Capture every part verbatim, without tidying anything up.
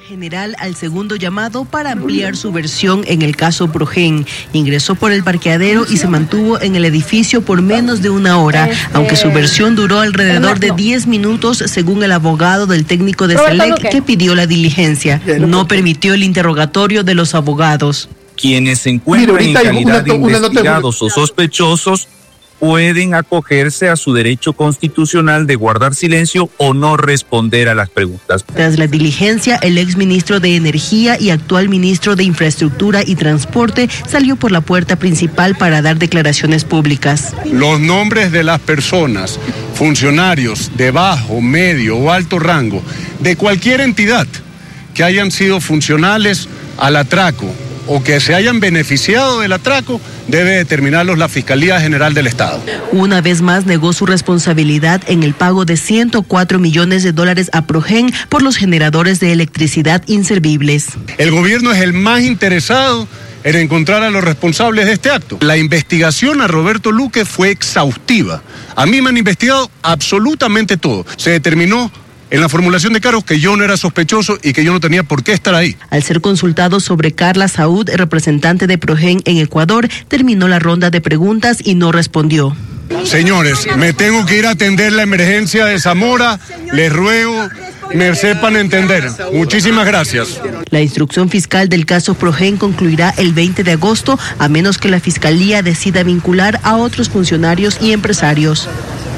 General al segundo llamado para ampliar su versión en el caso Progen. Ingresó por el parqueadero y se mantuvo en el edificio por menos de una hora, aunque su versión duró alrededor de diez minutos, según el abogado del técnico de Selec que pidió la diligencia. No permitió el interrogatorio de los abogados. Quienes se encuentran en calidad de investigados o sospechosos pueden acogerse a su derecho constitucional de guardar silencio o no responder a las preguntas. Tras la diligencia, el exministro de Energía y actual ministro de Infraestructura y Transporte salió por la puerta principal para dar declaraciones públicas. Los nombres de las personas, funcionarios de bajo, medio o alto rango de cualquier entidad que hayan sido funcionales al atraco o que se hayan beneficiado del atraco, debe determinarlos la Fiscalía General del Estado. Una vez más negó su responsabilidad en el pago de ciento cuatro millones de dólares a Progen por los generadores de electricidad inservibles. El gobierno es el más interesado en encontrar a los responsables de este acto. La investigación a Roberto Luque fue exhaustiva. A mí me han investigado absolutamente todo. Se determinó en la formulación de cargos que yo no era sospechoso y que yo no tenía por qué estar ahí. Al ser consultado sobre Carla Saúd, representante de Progen en Ecuador, terminó la ronda de preguntas y no respondió. Señores, me tengo que ir a atender la emergencia de Zamora. Les ruego me sepan entender. Muchísimas gracias. La instrucción fiscal del caso Progen concluirá el veinte de agosto, a menos que la Fiscalía decida vincular a otros funcionarios y empresarios.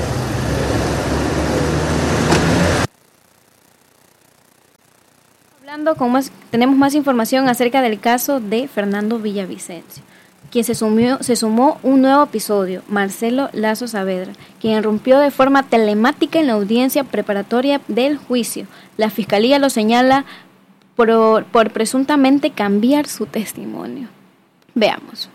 Con más, tenemos más información acerca del caso de Fernando Villavicencio, quien se, sumió, se sumó un nuevo episodio, Marcelo Lazo Saavedra, quien irrumpió de forma telemática en la audiencia preparatoria del juicio. La Fiscalía lo señala por, por presuntamente cambiar su testimonio. Veamos.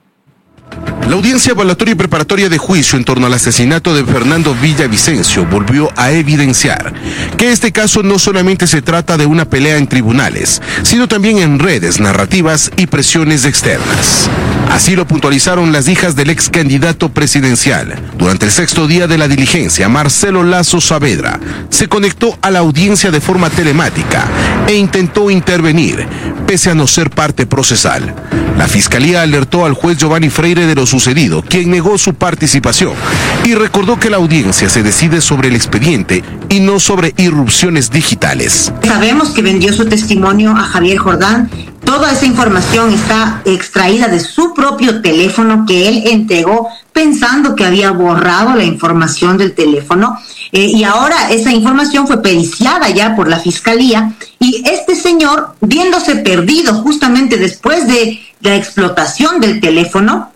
La audiencia evaluatoria y preparatoria de juicio en torno al asesinato de Fernando Villavicencio volvió a evidenciar que este caso no solamente se trata de una pelea en tribunales, sino también en redes narrativas y presiones externas. Así lo puntualizaron las hijas del ex candidato presidencial. Durante el sexto día de la diligencia, Marcelo Lazo Saavedra se conectó a la audiencia de forma telemática e intentó intervenir, pese a no ser parte procesal. La Fiscalía alertó al juez Giovanni Freire de lo sucedido, quien negó su participación y recordó que la audiencia se decide sobre el expediente y no sobre irrupciones digitales. Sabemos que vendió su testimonio a Javier Jordán. Toda esa información está extraída de su propio teléfono que él entregó pensando que había borrado la información del teléfono eh, y ahora esa información fue periciada ya por la Fiscalía y este señor, viéndose perdido justamente después de la explotación del teléfono,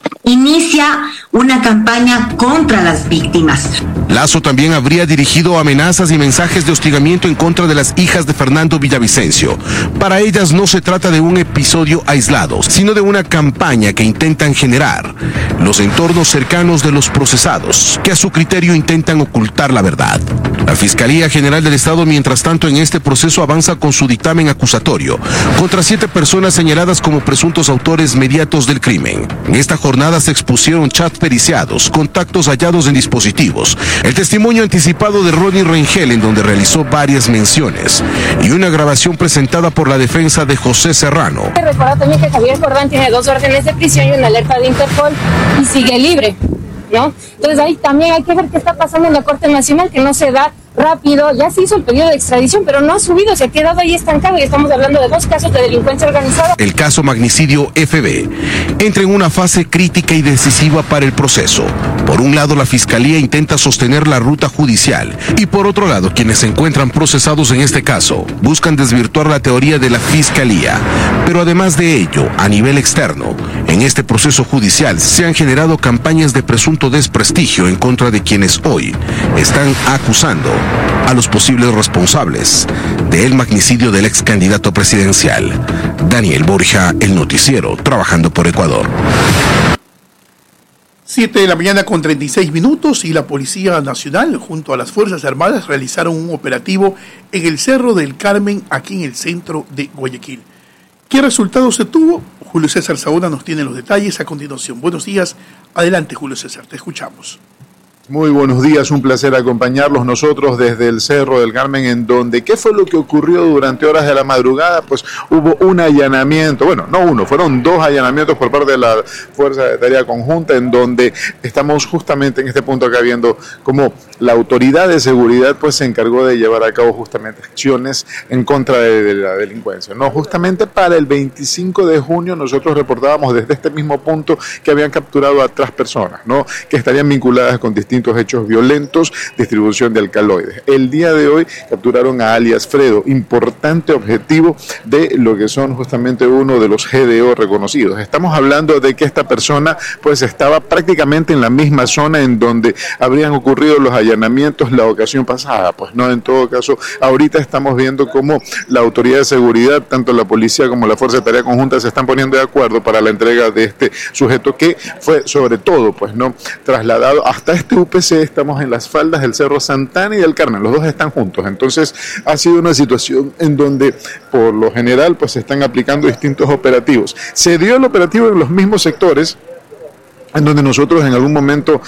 inicia una campaña contra las víctimas. Lazo también habría dirigido amenazas y mensajes de hostigamiento en contra de las hijas de Fernando Villavicencio. Para ellas no se trata de un episodio aislado, sino de una campaña que intentan generar los entornos cercanos de los procesados, que a su criterio intentan ocultar la verdad. La Fiscalía General del Estado, mientras tanto, en este proceso avanza con su dictamen acusatorio contra siete personas señaladas como presuntos autores mediatos del crimen. En esta jornada se expusieron chats periciados, contactos hallados en dispositivos, el testimonio anticipado de Ronnie Rengel, en donde realizó varias menciones, y una grabación presentada por la defensa de José Serrano. Recuerda también que Javier Jordán tiene dos órdenes de prisión y una alerta de Interpol y sigue libre, ¿no? Entonces ahí también hay que ver qué está pasando en la Corte Nacional, que no se da rápido. Ya se hizo el pedido de extradición, pero no ha subido, se ha quedado ahí estancado y estamos hablando de dos casos de delincuencia organizada. El caso magnicidio F B entra en una fase crítica y decisiva para el proceso. Por un lado, la Fiscalía intenta sostener la ruta judicial y por otro lado, quienes se encuentran procesados en este caso buscan desvirtuar la teoría de la Fiscalía. Pero además de ello, a nivel externo, en este proceso judicial se han generado campañas de presunto desprestigio en contra de quienes hoy están acusando a los posibles responsables del magnicidio del ex candidato presidencial. Daniel Borja, El Noticiero, trabajando por Ecuador. Siete de la mañana con treinta y seis minutos y la Policía Nacional junto a las Fuerzas Armadas realizaron un operativo en el Cerro del Carmen, aquí en el centro de Guayaquil. ¿Qué resultado se tuvo? Julio César Saona nos tiene los detalles a continuación. Buenos días, adelante Julio César, te escuchamos. Muy buenos días, un placer acompañarlos nosotros desde el Cerro del Carmen, en donde, ¿qué fue lo que ocurrió durante horas de la madrugada? Pues hubo un allanamiento, bueno, no uno, fueron dos allanamientos por parte de la Fuerza de Tarea Conjunta, en donde estamos justamente en este punto acá viendo cómo la autoridad de seguridad pues se encargó de llevar a cabo justamente acciones en contra de, de la delincuencia, ¿no? Justamente para el veinticinco de junio nosotros reportábamos desde este mismo punto que habían capturado a tres personas, ¿no? Que estarían vinculadas con distintos hechos violentos, distribución de alcaloides. El día de hoy capturaron a alias Fredo, importante objetivo de lo que son justamente uno de los G D O reconocidos. Estamos hablando de que esta persona pues estaba prácticamente en la misma zona en donde habrían ocurrido los allanamientos la ocasión pasada, pues no, en todo caso, ahorita estamos viendo cómo la autoridad de seguridad, tanto la policía como la Fuerza de Tarea Conjunta se están poniendo de acuerdo para la entrega de este sujeto que fue sobre todo pues no trasladado hasta este U P C. Estamos en las faldas del Cerro Santana y del Carmen, los dos están juntos, entonces ha sido una situación en donde por lo general pues se están aplicando distintos operativos. Se dio el operativo en los mismos sectores en donde nosotros en algún momento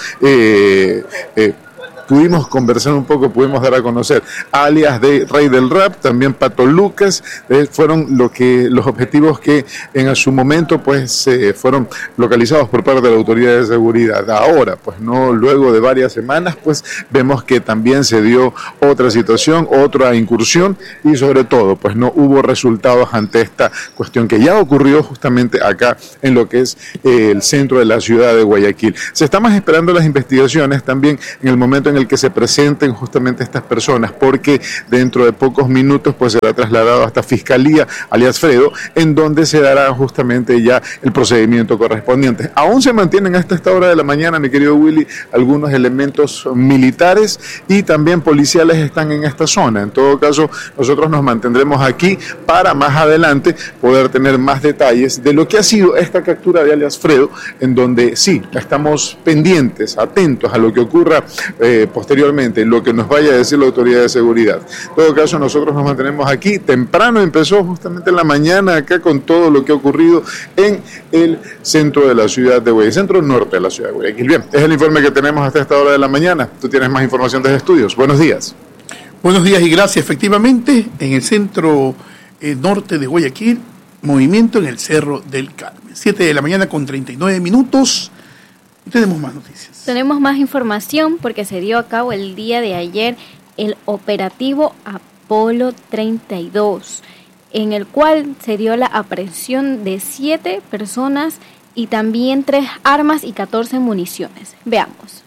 eh, eh, pudimos conversar un poco, pudimos dar a conocer alias de Rey del Rap, también Pato Lucas, eh, fueron lo que, los objetivos que en su momento pues eh, fueron localizados por parte de la autoridad de seguridad. Ahora, pues no, luego de varias semanas, pues vemos que también se dio otra situación, otra incursión y sobre todo, pues no hubo resultados ante esta cuestión que ya ocurrió justamente acá en lo que es eh, el centro de la ciudad de Guayaquil. Se están esperando las investigaciones también en el momento en el que se presenten justamente estas personas, porque dentro de pocos minutos pues será trasladado hasta Fiscalía, alias Fredo, en donde se dará justamente ya el procedimiento correspondiente. Aún se mantienen hasta esta hora de la mañana, mi querido Willy, algunos elementos militares y también policiales están en esta zona. En todo caso, nosotros nos mantendremos aquí para más adelante poder tener más detalles de lo que ha sido esta captura de alias Fredo, en donde sí, estamos pendientes, atentos a lo que ocurra eh, posteriormente, lo que nos vaya a decir la autoridad de seguridad. En todo caso, nosotros nos mantenemos aquí. Temprano empezó justamente en la mañana acá con todo lo que ha ocurrido en el centro de la ciudad de Guayaquil, centro norte de la ciudad de Guayaquil. Bien, es el informe que tenemos hasta esta hora de la mañana. Tú tienes más información desde estudios. Buenos días. Buenos días y gracias. Efectivamente, en el centro eh, norte de Guayaquil, movimiento en el Cerro del Carmen. siete de la mañana con treinta y nueve minutos. Tenemos más noticias. Tenemos más información porque se dio a cabo el día de ayer el operativo Apolo treinta y dos, en el cual se dio la aprehensión de siete personas y también tres armas y catorce municiones. Veamos.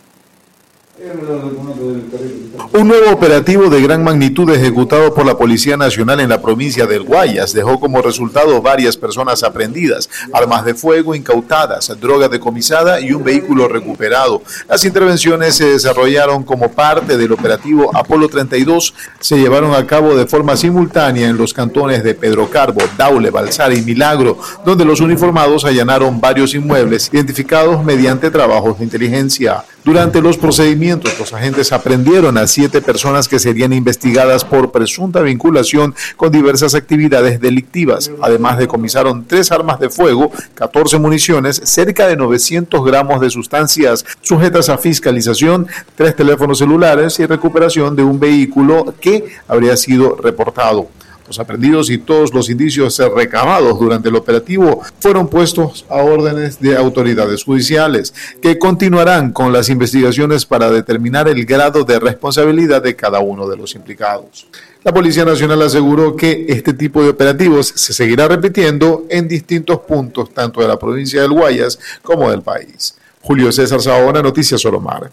Un nuevo operativo de gran magnitud ejecutado por la Policía Nacional en la provincia del Guayas dejó como resultado varias personas aprehendidas, armas de fuego incautadas, droga decomisada y un vehículo recuperado. Las intervenciones se desarrollaron como parte del operativo Apolo treinta y dos, se llevaron a cabo de forma simultánea en los cantones de Pedro Carbo, Daule, Balsar y Milagro, donde los uniformados allanaron varios inmuebles identificados mediante trabajos de inteligencia. Durante los procedimientos, los agentes aprendieron a siete personas que serían investigadas por presunta vinculación con diversas actividades delictivas. Además, decomisaron tres armas de fuego, catorce municiones, cerca de novecientos gramos de sustancias sujetas a fiscalización, tres teléfonos celulares y recuperación de un vehículo que habría sido reportado. Los aprehendidos y todos los indicios recabados durante el operativo fueron puestos a órdenes de autoridades judiciales, que continuarán con las investigaciones para determinar el grado de responsabilidad de cada uno de los implicados. La Policía Nacional aseguró que este tipo de operativos se seguirá repitiendo en distintos puntos, tanto de la provincia del Guayas como del país. Julio César Saona, Noticias Solomar.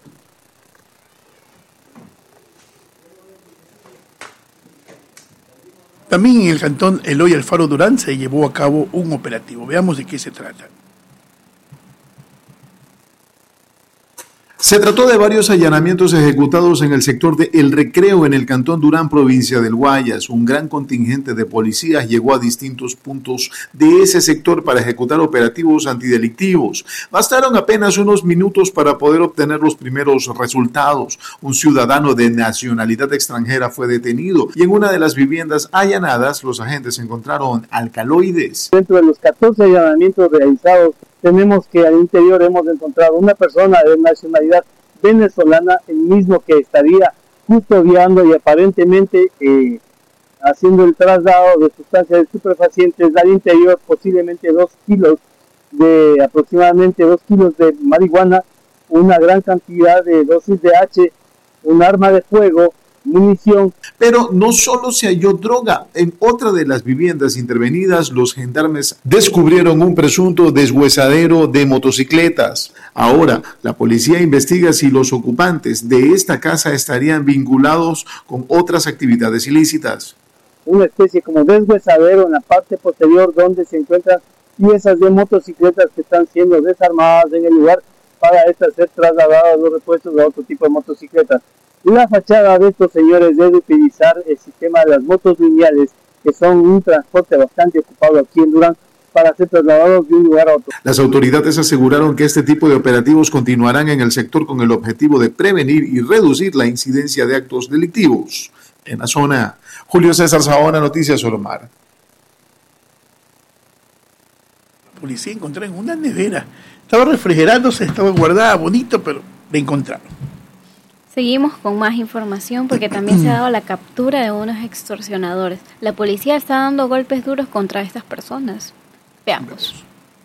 También en el cantón Eloy Alfaro Durán se llevó a cabo un operativo. Veamos de qué se trata. Se trató de varios allanamientos ejecutados en el sector de El Recreo en el cantón Durán, provincia del Guayas. Un gran contingente de policías llegó a distintos puntos de ese sector para ejecutar operativos antidelictivos. Bastaron apenas unos minutos para poder obtener los primeros resultados. Un ciudadano de nacionalidad extranjera fue detenido y en una de las viviendas allanadas los agentes encontraron alcaloides. Dentro de los catorce allanamientos realizados, tenemos que al interior hemos encontrado una persona de nacionalidad venezolana, el mismo que estaría custodiando y aparentemente eh, haciendo el traslado de sustancias estupefacientes al interior, posiblemente dos kilos de aproximadamente dos kilos de marihuana, una gran cantidad de dosis de H, un arma de fuego, munición. Pero no solo se halló droga. En otra de las viviendas intervenidas, los gendarmes descubrieron un presunto deshuesadero de motocicletas. Ahora, la policía investiga si los ocupantes de esta casa estarían vinculados con otras actividades ilícitas. Una especie como deshuesadero en la parte posterior donde se encuentran piezas de motocicletas que están siendo desarmadas en el lugar para estas ser trasladadas los repuestos de otro tipo de motocicletas. La fachada de estos señores es de utilizar el sistema de las motos lineales, que son un transporte bastante ocupado aquí en Durán, para ser trasladados de un lugar a otro. Las autoridades aseguraron que este tipo de operativos continuarán en el sector con el objetivo de prevenir y reducir la incidencia de actos delictivos en la zona. Julio César Saona, Noticias Solomar. La policía encontró en una nevera. Estaba refrigerándose, estaba guardada, bonito, pero la encontraron. Seguimos con más información porque también se ha dado la captura de unos extorsionadores. La policía está dando golpes duros contra estas personas. Veamos.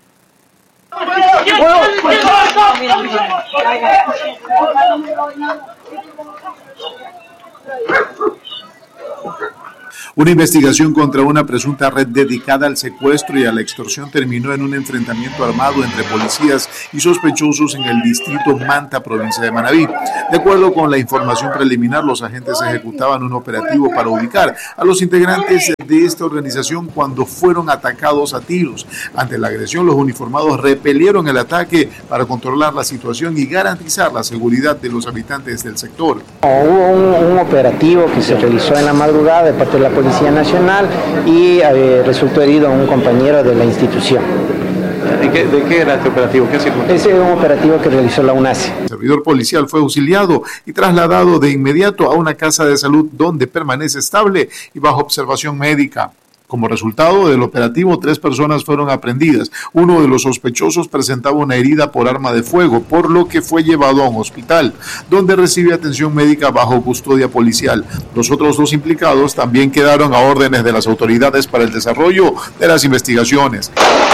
Una investigación contra una presunta red dedicada al secuestro y a la extorsión terminó en un enfrentamiento armado entre policías y sospechosos en el distrito Manta, provincia de Manabí. De acuerdo con la información preliminar, los agentes ejecutaban un operativo para ubicar a los integrantes de esta organización cuando fueron atacados a tiros. Ante la agresión, los uniformados repelieron el ataque para controlar la situación y garantizar la seguridad de los habitantes del sector. Hubo un, un operativo que se realizó en la madrugada de parte de la Policía Nacional y eh, resultó herido un compañero de la institución. ¿De qué, de qué era este operativo? ¿Qué circunstancia? Ese es un operativo que realizó la UNACE. El servidor policial fue auxiliado y trasladado de inmediato a una casa de salud donde permanece estable y bajo observación médica. Como resultado del operativo, tres personas fueron aprehendidas. Uno de los sospechosos presentaba una herida por arma de fuego, por lo que fue llevado a un hospital, donde recibe atención médica bajo custodia policial. Los otros dos implicados también quedaron a órdenes de las autoridades para el desarrollo de las investigaciones.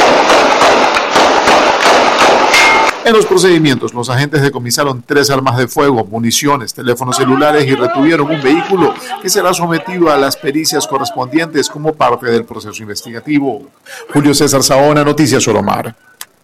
En los procedimientos, los agentes decomisaron tres armas de fuego, municiones, teléfonos celulares y retuvieron un vehículo que será sometido a las pericias correspondientes como parte del proceso investigativo. Julio César Saona, Noticias Solomar.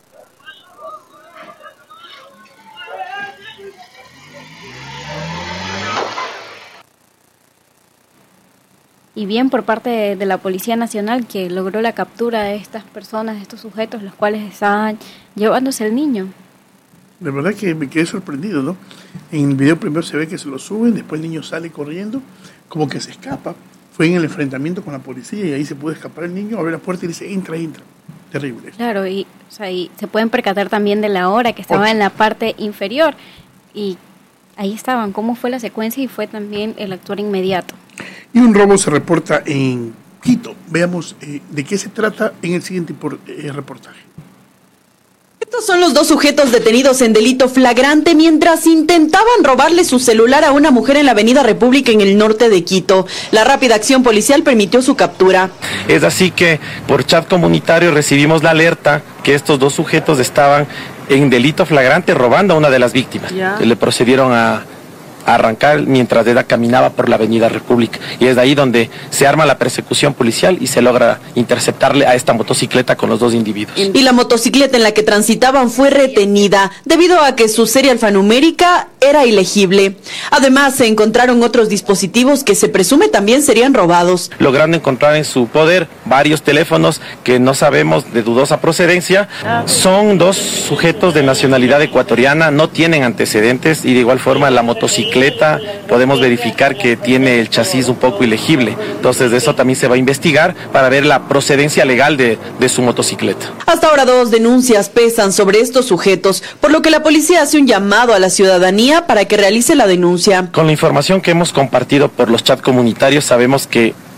Y bien por parte de, de la Policía Nacional, que logró la captura de estas personas, de estos sujetos, los cuales estaban llevándose el niño. De verdad que me quedé sorprendido, ¿no? En el video primero se ve que se lo suben, después el niño sale corriendo, como que se escapa. Fue en el enfrentamiento con la policía y ahí se pudo escapar el niño, abre la puerta y dice, entra, entra. Terrible. Claro, y, o sea, y se pueden percatar también de la hora que estaba Ocho. en la parte inferior. Y ahí estaban, cómo fue la secuencia y fue también el actuar inmediato. Y un robo se reporta en Quito. Veamos eh, de qué se trata en el siguiente por, eh, reportaje. Estos son los dos sujetos detenidos en delito flagrante mientras intentaban robarle su celular a una mujer en la avenida República en el norte de Quito. La rápida acción policial permitió su captura. Es así que por chat comunitario recibimos la alerta que estos dos sujetos estaban en delito flagrante robando a una de las víctimas. Ya. Le procedieron a arrancar mientras ella caminaba por la avenida República y es de ahí donde se arma la persecución policial y se logra interceptarle a esta motocicleta con los dos individuos. Y la motocicleta en la que transitaban fue retenida debido a que su serie alfanumérica era ilegible. Además se encontraron otros dispositivos que se presume también serían robados. Logrando encontrar en su poder varios teléfonos que no sabemos de dudosa procedencia. Son dos sujetos de nacionalidad ecuatoriana, no tienen antecedentes y de igual forma la motocicleta podemos verificar que tiene el chasis un poco ilegible. Entonces de eso también se va a investigar para ver la procedencia legal de, de su motocicleta. Hasta ahora dos denuncias pesan sobre estos sujetos, por lo que la policía hace un llamado a la ciudadanía para que realice la denuncia. Con la información que hemos compartido por los chats comunitarios sabemos que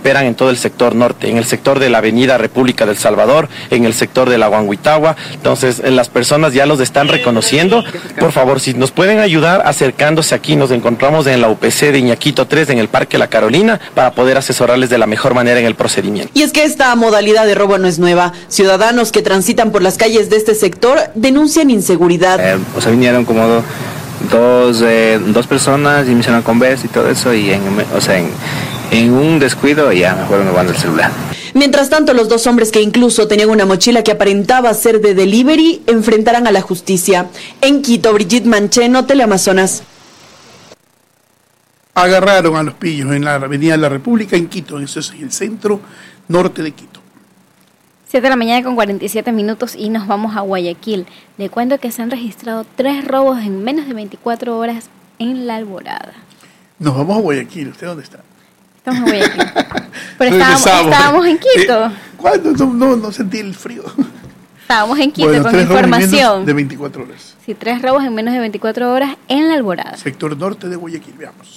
operan en todo el sector norte, en el sector de la Avenida República del Salvador, en el sector de la Huanhuitagua. Entonces, las personas ya los están reconociendo. Por favor, si nos pueden ayudar acercándose aquí, nos encontramos en la U P C de Iñaquito tres, en el Parque La Carolina, para poder asesorarles de la mejor manera en el procedimiento. Y es que esta modalidad de robo no es nueva. Ciudadanos que transitan por las calles de este sector denuncian inseguridad. Eh, o sea, vinieron como do, dos, eh, dos personas y me hicieron conversa y todo eso, y en, o sea, en, en un descuido ya me fueron robando el celular. Mientras tanto, los dos hombres que incluso tenían una mochila que aparentaba ser de delivery enfrentarán a la justicia. En Quito, Brigitte Mancheno, Teleamazonas. Agarraron a los pillos en la Avenida de la República en Quito, eso es el centro norte de Quito. siete de la mañana con cuarenta y siete minutos y nos vamos a Guayaquil. Le cuento que se han registrado tres robos en menos de veinticuatro horas en La Alborada. Nos vamos a Guayaquil, ¿usted dónde está? Estamos en Guayaquil. Pero estábamos, estábamos en Quito. Eh, ¿Cuándo? No, no, no sentí el frío. Estábamos en Quito, bueno, con tres información. Robos en menos de veinticuatro horas. Sí, tres robos en menos de veinticuatro horas en La Alborada. Sector norte de Guayaquil, veamos.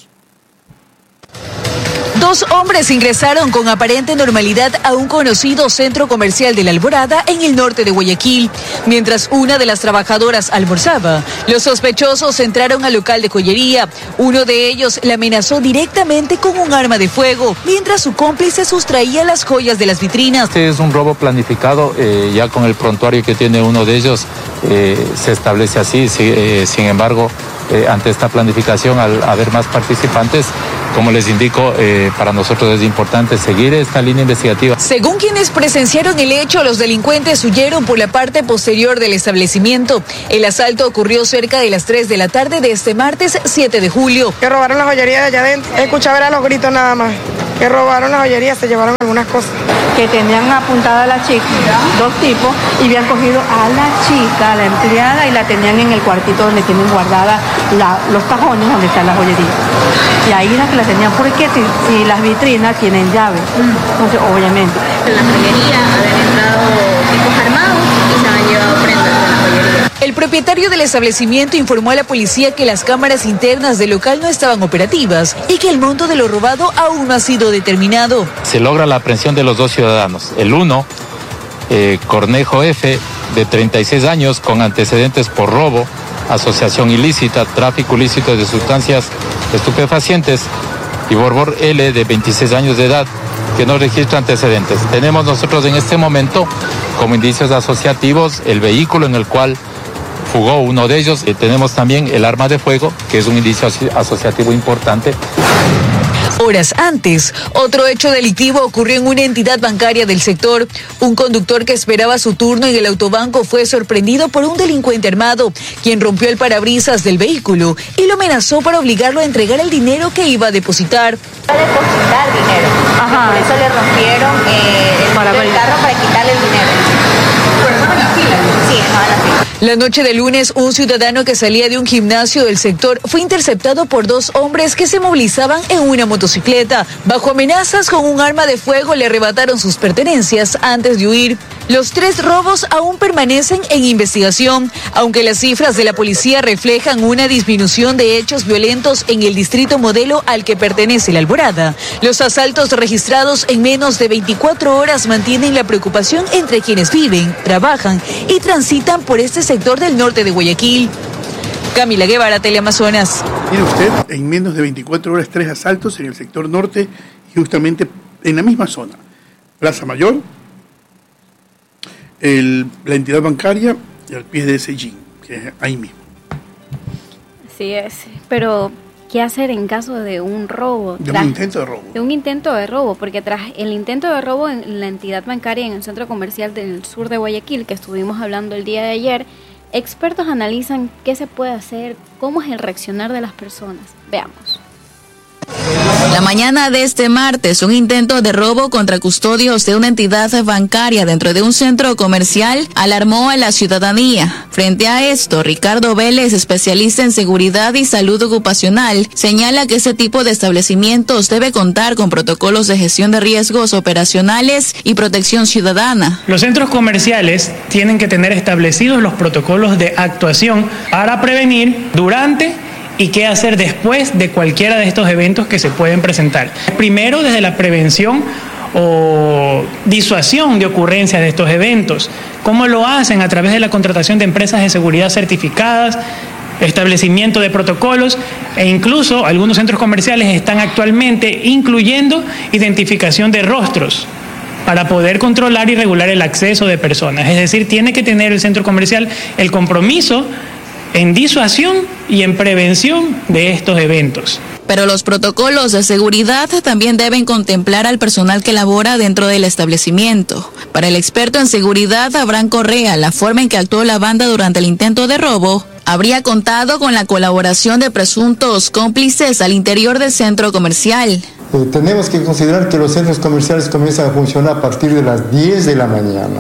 Dos hombres ingresaron con aparente normalidad a un conocido centro comercial de La Alborada en el norte de Guayaquil. Mientras una de las trabajadoras almorzaba, los sospechosos entraron al local de joyería. Uno de ellos la amenazó directamente con un arma de fuego, mientras su cómplice sustraía las joyas de las vitrinas. Este es un robo planificado, eh, ya con el prontuario que tiene uno de ellos eh, se establece así. Sí, eh, sin embargo, eh, ante esta planificación, al haber más participantes, como les indico, eh, para nosotros es importante seguir esta línea investigativa. Según quienes presenciaron el hecho, los delincuentes huyeron por la parte posterior del establecimiento. El asalto ocurrió cerca de las tres de la tarde de este martes siete de julio. Que robaron la joyería de allá adentro. Escuchaba era los gritos nada más. Que robaron la joyería, se llevaron algunas cosas. Que tenían apuntada a la chica, dos tipos, y habían cogido a la chica, a la empleada, y la tenían en el cuartito donde tienen guardada la, los cajones donde está la joyería. Y ahí era que la tenían, porque si, si las vitrinas tienen llave, entonces obviamente. En la joyería habían entrado tipos armados y se han llevado prendas de la joyería. El propietario del establecimiento informó a la policía que las cámaras internas del local no estaban operativas y que el monto de lo robado aún no ha sido determinado. Se logra la aprehensión de los dos ciudadanos. El uno, eh, Cornejo F., de treinta y seis años, con antecedentes por robo, asociación ilícita, tráfico ilícito de sustancias estupefacientes, y Borbor L., de veintiséis años de edad, que no registra antecedentes. Tenemos nosotros en este momento, como indicios asociativos, el vehículo en el cual fugó uno de ellos. Eh, tenemos también el arma de fuego, que es un indicio asociativo importante. Horas antes, otro hecho delictivo ocurrió en una entidad bancaria del sector. Un conductor que esperaba su turno en el autobanco fue sorprendido por un delincuente armado, quien rompió el parabrisas del vehículo y lo amenazó para obligarlo a entregar el dinero que iba a depositar. A depositar dinero. Ajá. Por eso le rompieron eh, el, para el carro para quitarle el dinero. ¿Pero estaba en la fila? Sí, estaba en la fila. La noche de lunes, un ciudadano que salía de un gimnasio del sector fue interceptado por dos hombres que se movilizaban en una motocicleta. Bajo amenazas con un arma de fuego le arrebataron sus pertenencias antes de huir. Los tres robos aún permanecen en investigación, aunque las cifras de la policía reflejan una disminución de hechos violentos en el distrito modelo al que pertenece La Alborada. Los asaltos registrados en menos de veinticuatro horas mantienen la preocupación entre quienes viven, trabajan y transitan por este sector del norte de Guayaquil. Camila Guevara, Teleamazonas. Mire usted, en menos de veinticuatro horas, tres asaltos en el sector norte y justamente en la misma zona. Plaza Mayor, el, la entidad bancaria y al pie de ese jean, que es ahí mismo. Así es, pero ¿qué hacer en caso de un robo? De tras, un intento de robo. De un intento de robo, porque tras el intento de robo en la entidad bancaria en el centro comercial del sur de Guayaquil, que estuvimos hablando el día de ayer, expertos analizan qué se puede hacer, cómo es el reaccionar de las personas. Veamos. La mañana de este martes, un intento de robo contra custodios de una entidad bancaria dentro de un centro comercial alarmó a la ciudadanía. Frente a esto, Ricardo Vélez, especialista en seguridad y salud ocupacional, señala que este tipo de establecimientos debe contar con protocolos de gestión de riesgos operacionales y protección ciudadana. Los centros comerciales tienen que tener establecidos los protocolos de actuación para prevenir durante y qué hacer después de cualquiera de estos eventos que se pueden presentar. Primero, desde la prevención o disuasión de ocurrencias de estos eventos. ¿Cómo lo hacen? A través de la contratación de empresas de seguridad certificadas, establecimiento de protocolos e incluso algunos centros comerciales están actualmente incluyendo identificación de rostros para poder controlar y regular el acceso de personas. Es decir, tiene que tener el centro comercial el compromiso en disuasión y en prevención de estos eventos. Pero los protocolos de seguridad también deben contemplar al personal que labora dentro del establecimiento. Para el experto en seguridad, Abraham Correa, la forma en que actuó la banda durante el intento de robo habría contado con la colaboración de presuntos cómplices al interior del centro comercial. Eh, tenemos que considerar que los centros comerciales comienzan a funcionar a partir de las diez de la mañana.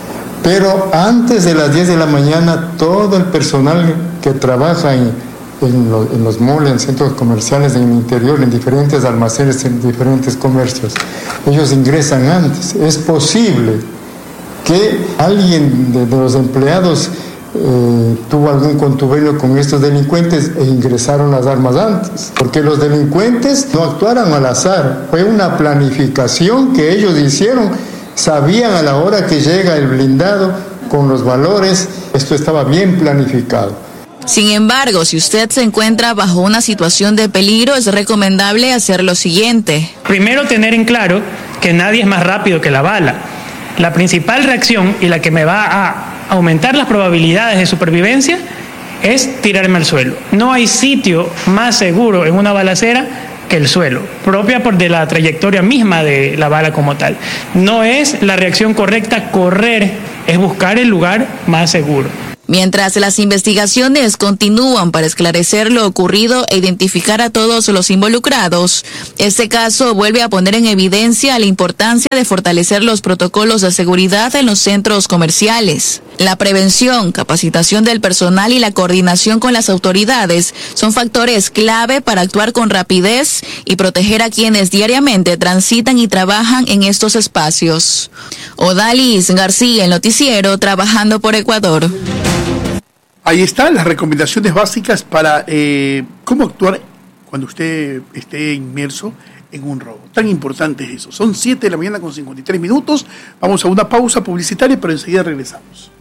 Pero antes de las diez de la mañana, todo el personal que trabaja en, en, lo, en los malls, en centros comerciales, en el interior, en diferentes almacenes, en diferentes comercios, ellos ingresan antes. Es posible que alguien de, de los empleados eh, tuvo algún contubernio con estos delincuentes e ingresaron las armas antes. Porque los delincuentes no actuaron al azar, fue una planificación que ellos hicieron. Sabían a la hora que llega el blindado con los valores, esto estaba bien planificado. Sin embargo, si usted se encuentra bajo una situación de peligro, es recomendable hacer lo siguiente. Primero, tener en claro que nadie es más rápido que la bala. La principal reacción y la que me va a aumentar las probabilidades de supervivencia es tirarme al suelo. No hay sitio más seguro en una balacera que el suelo, propia por de la trayectoria misma de la bala como tal. No es la reacción correcta correr, es buscar el lugar más seguro. Mientras las investigaciones continúan para esclarecer lo ocurrido e identificar a todos los involucrados, este caso vuelve a poner en evidencia la importancia de fortalecer los protocolos de seguridad en los centros comerciales. La prevención, capacitación del personal y la coordinación con las autoridades son factores clave para actuar con rapidez y proteger a quienes diariamente transitan y trabajan en estos espacios. Odalis García, el noticiero, trabajando por Ecuador. Ahí están las recomendaciones básicas para eh, cómo actuar cuando usted esté inmerso en un robo. Tan importante es eso. Son siete de la mañana con cincuenta y tres minutos. Vamos a una pausa publicitaria, pero enseguida regresamos.